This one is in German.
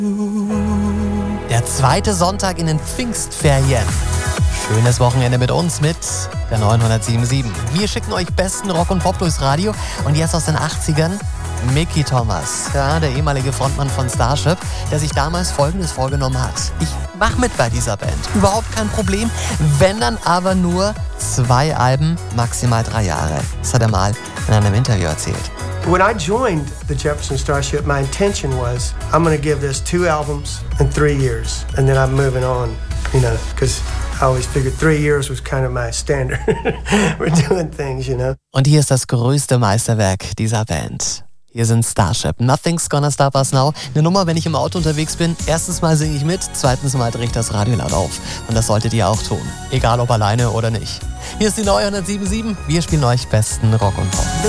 Der zweite Sonntag in den Pfingstferien. Schönes Wochenende mit uns, mit der 907.7. Wir schicken euch besten Rock und Pop durchs Radio. Und jetzt aus den 80ern, Mickey Thomas, ja, der ehemalige Frontmann von Starship, der sich damals Folgendes vorgenommen hat. Ich mach mit bei dieser Band, überhaupt kein Problem, wenn dann aber nur 2 Alben, maximal 3 Jahre. Das hat er mal in einem Interview erzählt. When I joined the Jefferson Starship, my intention was, I'm going to give this 2 albums in 3 years, and then I'm moving on, you know, because I always figured 3 years was kind of my standard for doing things, you know. Und hier ist das größte Meisterwerk dieser Band. Hier sind Starship, Nothing's Gonna Stop Us Now. Eine Nummer, wenn ich im Auto unterwegs bin. Erstens mal singe ich mit, zweitens mal drehe ich das Radio laut auf. Und das solltet ihr auch tun. Egal ob alleine oder nicht. Hier ist die 907.7. Wir spielen euch besten Rock und Pop.